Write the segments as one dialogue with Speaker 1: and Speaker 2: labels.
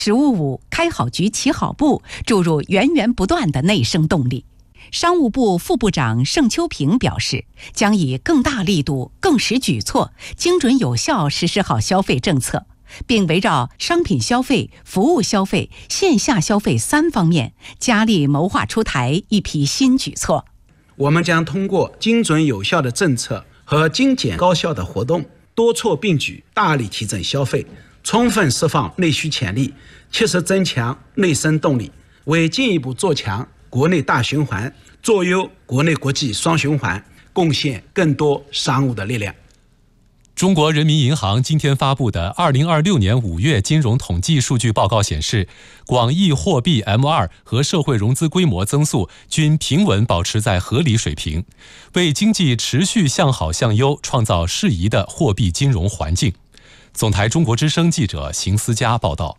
Speaker 1: 食物5开好局起好步，注入源源不断的内生动力。商务部副部长盛秋平表示，将以更大力度、更实举措，精准有效实施好消费政策，并围绕商品消费、服务消费、线下消费3方面，加力谋划出台一批新举措。
Speaker 2: 我们将通过精准有效的政策和精简高效的活动，多措并举，大力提振消费，充分释放内需潜力，切实增强内生动力，为进一步做强国内大循环，做优国内国际双循环，贡献更多商务的力量。
Speaker 3: 中国人民银行今天发布的2026年5月金融统计数据报告显示，广义货币 M2 和社会融资规模增速均平稳保持在合理水平，为经济持续向好向优创造适宜的货币金融环境。总台中国之声记者邢思佳报道。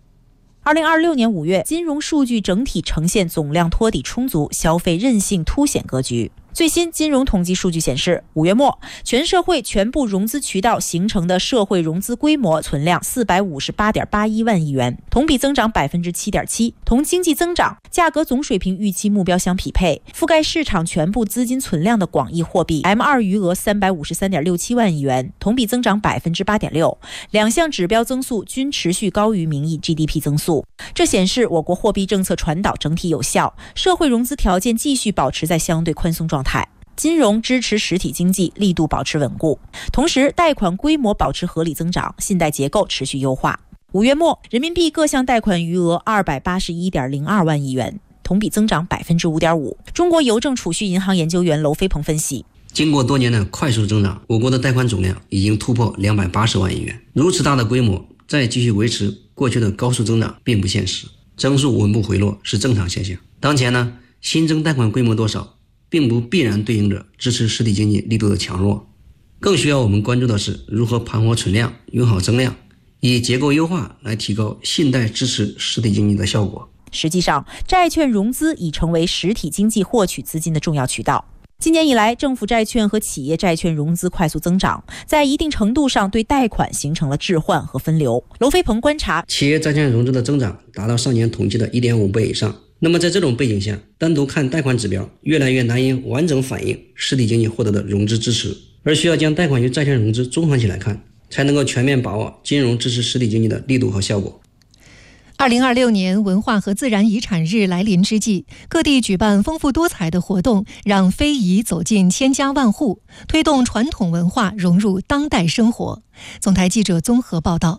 Speaker 4: 2026年5月，金融数据整体呈现总量托底充足、消费韧性凸显格局。最新金融统计数据显示，5月末，全社会全部融资渠道形成的社会融资规模存量458.81万亿元，同比增长 7.7%， 同经济增长、价格总水平预期目标相匹配。覆盖市场全部资金存量的广义货币 M2 余额353.67万亿元，同比增长 8.6%， 两项指标增速均持续高于名义 GDP 增速。这显示我国货币政策传导整体有效，社会融资条件继续保持在相对宽松状态，金融支持实体经济力度保持稳固，同时贷款规模保持合理增长，信贷结构持续优化。5月末，人民币各项贷款余额281.02万亿元，同比增长 5.5%。 中国邮政储蓄银行研究员娄飞鹏分析，
Speaker 5: 经过多年的快速增长，我国的贷款总量已经突破280万亿元，如此大的规模再继续维持过去的高速增长并不现实，增速稳步回落是正常现象。当前呢，新增贷款规模多少并不必然对应着支持实体经济力度的强弱，更需要我们关注的是如何盘活存量、用好增量，以结构优化来提高信贷支持实体经济的效果。
Speaker 4: 实际上，债券融资已成为实体经济获取资金的重要渠道。今年以来，政府债券和企业债券融资快速增长，在一定程度上对贷款形成了置换和分流。娄飞鹏观察，
Speaker 5: 企业债券融资的增长达到上年统计的 1.5 倍以上。那么在这种背景下，单独看贷款指标越来越难以完整反映实体经济获得的融资支持，而需要将贷款与债券融资综合起来看，才能够全面把握金融支持实体经济的力度和效果。
Speaker 6: 2026年文化和自然遗产日来临之际，各地举办丰富多彩的活动，让非遗走进千家万户，推动传统文化融入当代生活。总台记者综合报道。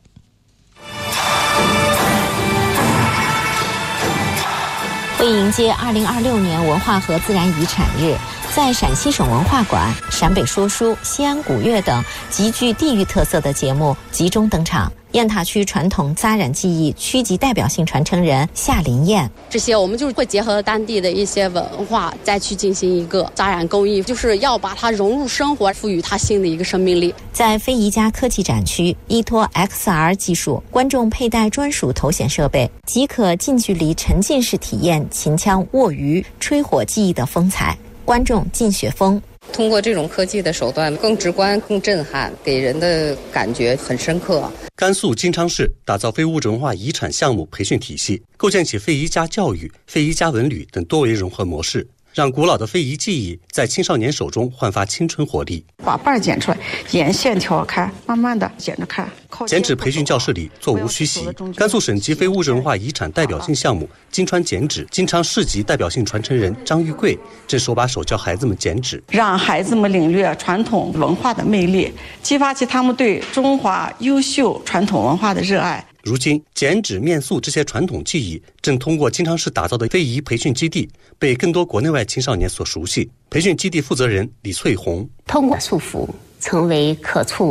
Speaker 7: 为迎接2026年文化和自然遗产日，在陕西省文化馆、陕北说书、西安古乐等极具地域特色的节目集中登场。雁塔区传统扎染技艺区级代表性传承人夏林燕，
Speaker 8: 这些我们就是会结合当地的一些文化，再去进行一个扎染工艺，就是要把它融入生活，赋予它新的一个生命力。
Speaker 7: 在非遗家科技展区，依托 XR 技术，观众佩戴专属头显设备，即可近距离沉浸式体验秦腔、握鱼、吹火技艺的风采。观众尽雪峰，
Speaker 9: 通过这种科技的手段更直观、更震撼，给人的感觉很深刻。
Speaker 10: 甘肃金昌市打造非物质文化遗产项目培训体系，构建起非遗家教育、非遗家文旅等多维融合模式，让古老的非遗技艺在青少年手中焕发青春活力。
Speaker 11: 把瓣剪出来，沿线条看，慢慢的剪着看。
Speaker 10: 剪纸培训教室里座无虚席，甘肃省级非物质文化遗产代表性项目金川剪纸金昌市级代表性传承人张玉贵正手把手教孩子们剪纸，
Speaker 11: 让孩子们领略传统文化的魅力，激发起他们对中华优秀传统文化的热爱。
Speaker 10: 如今，剪纸、面塑这些传统技艺正通过金昌市打造的非遗培训基地，被更多国内外青少年所熟悉。培训基地负责人李翠红，
Speaker 12: 通过束缚成为可触